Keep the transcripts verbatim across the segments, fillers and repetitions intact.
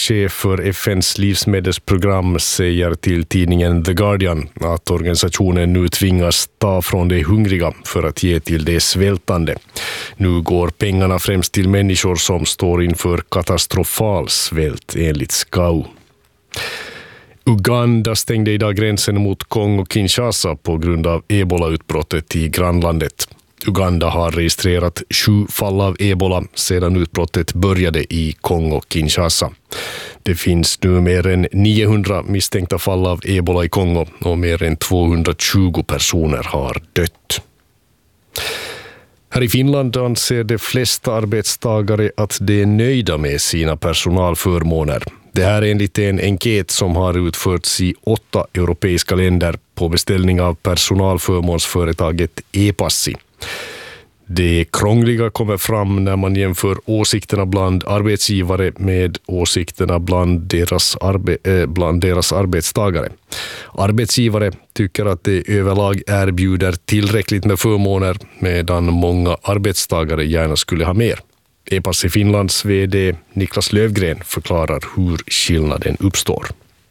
chef för F N:s livsmedelsprogram säger till tidningen The Guardian att organisationen nu tvingas ta från de hungriga för att ge till de svältande. Nu går pengarna främst till människor som står inför katastrofal svält enligt S C A O. Uganda stängde idag gränsen mot Kongo-Kinshasa på grund av ebola-utbrottet i grannlandet. Uganda har registrerat sju fall av ebola sedan utbrottet började i Kongo-Kinshasa. Det finns nu mer än niohundra misstänkta fall av ebola i Kongo och mer än tvåhundratjugo personer har dött. Här i Finland anser de flesta arbetstagare att de är nöjda med sina personalförmåner. Det här är enligt en enkät som har utförts i åtta europeiska länder på beställning av personalförmånsföretaget E-Passi. Det krångliga kommer fram när man jämför åsikterna bland arbetsgivare med åsikterna bland deras, arbe- äh, bland deras arbetstagare. Arbetsgivare tycker att det överlag erbjuder tillräckligt med förmåner medan många arbetstagare gärna skulle ha mer. E-Passi Finlands vd Niklas Lövgren förklarar hur skillnaden uppstår.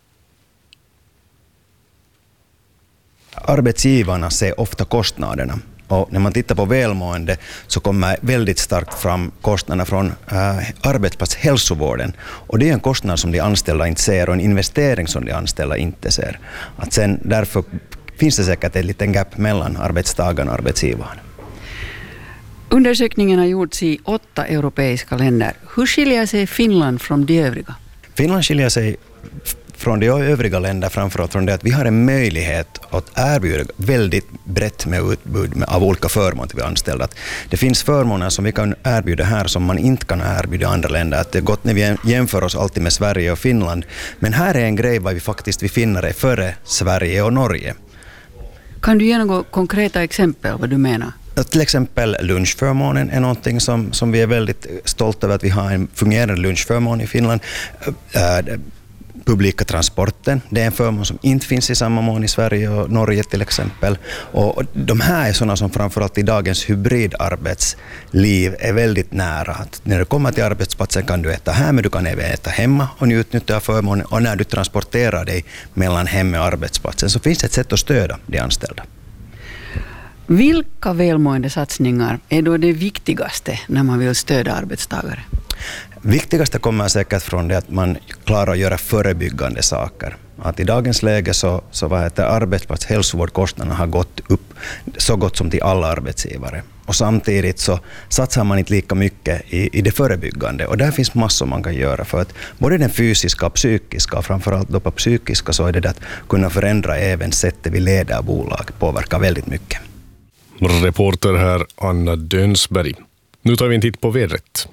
Arbetsgivarna ser ofta kostnaderna. Och när man tittar på välmående så kommer väldigt starkt fram kostnaderna från äh, arbetsplatshälsovården. Och det är en kostnad som de anställda inte ser och en investering som de anställda inte ser. Att sen, därför finns det säkert en liten gap mellan arbetstagarna och arbetsgivaren. Undersökningen har gjorts i åtta europeiska länder. Hur skiljer sig Finland från de övriga? Finland skiljer sig från de övriga länder framförallt från det att vi har en möjlighet att erbjuda väldigt brett med utbud av olika förmåner till anställda. Det finns förmåner som vi kan erbjuda här som man inte kan erbjuda i andra länder. Att det är gott när vi jämför oss alltid med Sverige och Finland. Men här är en grej vad vi faktiskt vi finner är före Sverige och Norge. Kan du ge några konkreta exempel vad du menar? Till exempel lunchförmånen är någonting som, som vi är väldigt stolta över att vi har en fungerande lunchförmån i Finland. Äh, Publika transporten, det är en förmån som inte finns i samma mån i Sverige och Norge till exempel. Och de här är sådana som framförallt i dagens hybridarbetsliv är väldigt nära. Att när du kommer till arbetsplatsen kan du äta här, men du kan även äta hemma och utnyttja förmånen. Och när du transporterar dig mellan hem och arbetsplatsen så finns det ett sätt att stödja de anställda. Vilka välmående satsningar är då det viktigaste när man vill stödja arbetstagare? Viktigaste kommer säkert från det att man klarar att göra förebyggande saker. Att i dagens läge så, så vad heter arbetsplatshälsovårdskostnaderna har gått upp så gott som till alla arbetsgivare. Och samtidigt så satsar man inte lika mycket i, i det förebyggande. Och där finns massor man kan göra för att både den fysiska och psykiska, och framförallt då på psykiska så är det att kunna förändra även sättet vi leder bolag påverkar väldigt mycket. Reporter här Anna Dönsberg. Nu tar vi en titt på vädret.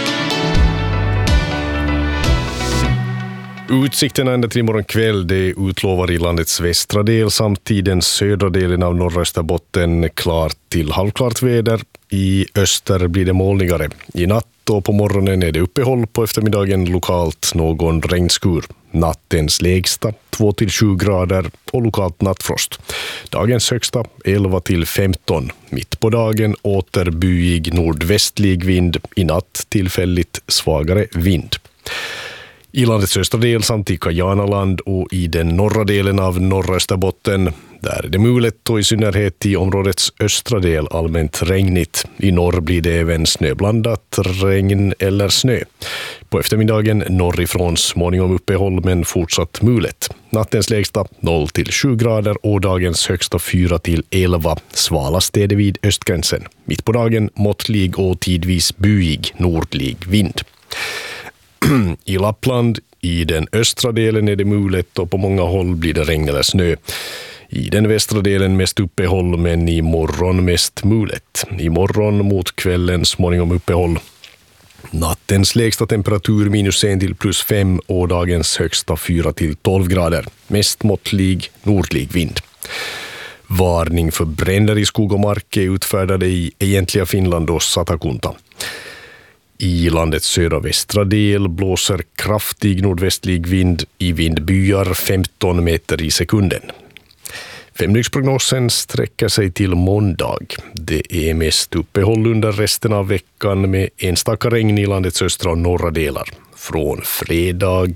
Utsikterna ända till imorgon kväll det utlovar i landets västra del samt i den södra delen av norra Österbotten klart till halvklart väder. I öster blir det molnigare. I natt och på morgonen är det uppehåll, på eftermiddagen lokalt någon regnskur. Nattens lägsta två till sju grader och lokalt nattfrost. Dagens högsta elva till femton. Mitt på dagen åter byig nordvästlig vind. I natt tillfälligt svagare vind. I landets östra del samt i Kajanaland och i den norra delen av norra Österbotten. Där är det mulet och i synnerhet i områdets östra del allmänt regnigt. I norr blir det även snöblandat regn eller snö. På eftermiddagen norrifrån småningom uppehåll men fortsatt mulet. Nattens lägsta noll till sju grader och dagens högsta fyra till elva. Svalast är det vid östgränsen. Mitt på dagen måttlig och tidvis buig nordlig vind. I Lappland, i den östra delen är det mulet och på många håll blir det regn eller snö. I den västra delen mest uppehåll men i morgon mest mulet. I morgon mot kvällen småningom uppehåll. Nattens lägsta temperatur minus en till plus fem och dagens högsta fyra till tolv grader. Mest måttlig nordlig vind. Varning för bränder i skog och mark är utfärdade i egentliga Finland och Satakunta. I landets södra västra del blåser kraftig nordvästlig vind i vindbyar femton meter i sekunden. Femdygnsprognosen sträcker sig till måndag. Det är mest uppehåll under resten av veckan med enstaka regn i landets östra och norra delar. Från fredag